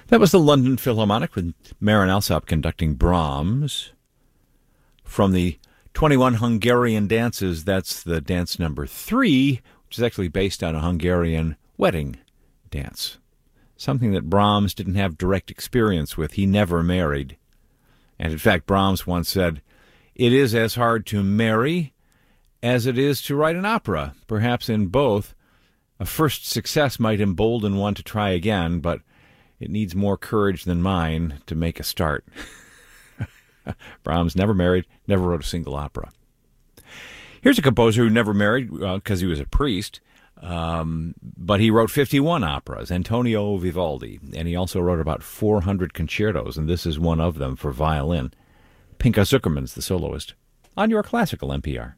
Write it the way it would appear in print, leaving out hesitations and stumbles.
That was the London Philharmonic with Marin Alsop conducting Brahms. From the 21 Hungarian Dances, that's the dance number 3, which is actually based on a Hungarian wedding dance. Something that Brahms didn't have direct experience with. He never married. And in fact, Brahms once said, "It is as hard to marry as it is to write an opera. Perhaps in both, a first success might embolden one to try again, but it needs more courage than mine to make a start." Brahms never married, never wrote a single opera. Here's a composer who never married because he was a priest, but he wrote 51 operas, Antonio Vivaldi, and he also wrote about 400 concertos, and this is one of them for violin. Pinka Zuckerman's the soloist on your classical NPR.